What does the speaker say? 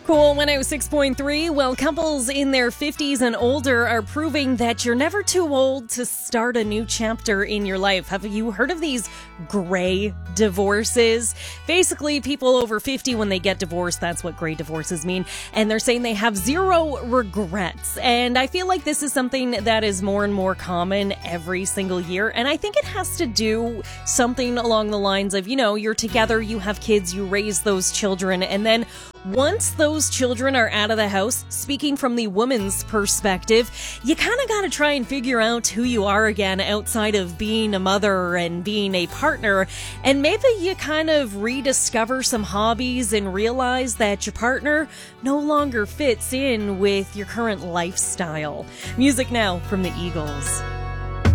Cool 106.3. Well, couples in their 50s and older are proving that you're never too old to start a new chapter in your life. Have you heard of these gray divorces? Basically, people over 50, when they get divorced, that's what gray divorces mean. And they're saying they have zero regrets. And I feel like this is something that is more and more common every single year. And I think it has to do something along the lines of, you're together, you have kids, you raise those children, and then once those children are out of the house, speaking from the woman's perspective, you kind of got to try and figure out who you are again outside of being a mother and being a partner. And maybe you kind of rediscover some hobbies and realize that your partner no longer fits in with your current lifestyle. Music now from the Eagles.